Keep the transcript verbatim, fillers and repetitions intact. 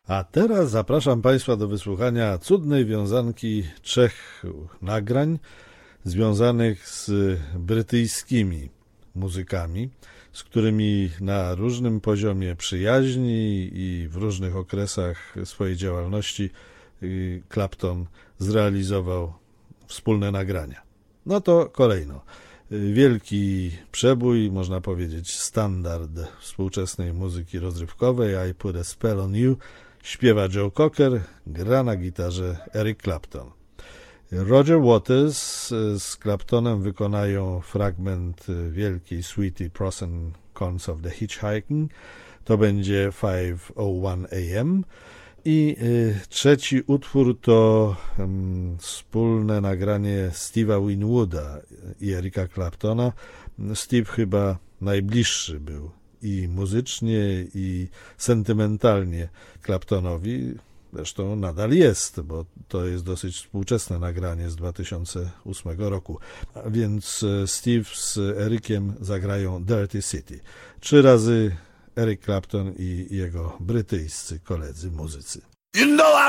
A teraz zapraszam Państwa do wysłuchania cudnej wiązanki trzech nagrań związanych z brytyjskimi muzykami, z którymi na różnym poziomie przyjaźni i w różnych okresach swojej działalności Clapton zrealizował wspólne nagrania. No to kolejno. Wielki przebój, można powiedzieć standard współczesnej muzyki rozrywkowej, I Put a Spell on You, śpiewa Joe Cocker, gra na gitarze Eric Clapton. Roger Waters z Claptonem wykonają fragment wielkiej suity Pros and Cons of the Hitchhiking, to będzie five oh one a m i y, trzeci utwór to um, wspólne nagranie Steve'a Winwooda i Erika Claptona. Steve chyba najbliższy był i muzycznie, i sentymentalnie Claptonowi. Zresztą nadal jest, bo to jest dosyć współczesne nagranie z dwa tysiące ósmego roku. A więc Steve z Erikiem zagrają Dirty City. Trzy razy Eric Clapton i jego brytyjscy koledzy muzycy. You know